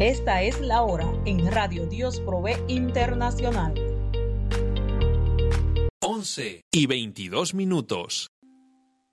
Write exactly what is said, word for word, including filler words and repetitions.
Esta es la hora en Radio Dios Provee Internacional. once y veintidós minutos.